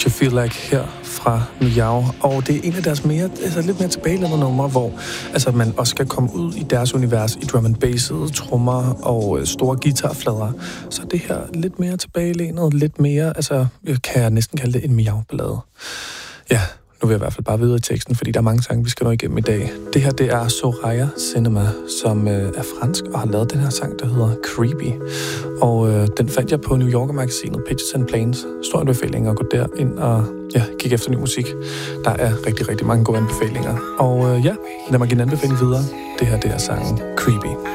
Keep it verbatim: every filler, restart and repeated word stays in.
What You Feel Like her fra Miao. Og det er en af deres mere, altså lidt mere tilbagelænede numre, hvor altså, man også skal komme ud i deres univers i drum and basset, trommer og øh, store guitarflader. Så det her lidt mere tilbagelænet, lidt mere, altså kan jeg næsten kalde det en Miao-ballade. Ja, nu vil jeg i hvert fald bare videre i teksten, fordi der er mange sange, vi skal nå igennem i dag. Det her, det er Soraya Cinema, som øh, er fransk og har lavet den her sang, der hedder Creepy. Og øh, den fandt jeg på New Yorker-magasinet Pitches and Planes. Stor anbefaling at gå derind og ja, kigge efter ny musik. Der er rigtig, rigtig mange gode anbefalinger. Og øh, ja, lad mig give en anbefaling videre. Det her, det er sangen Creepy.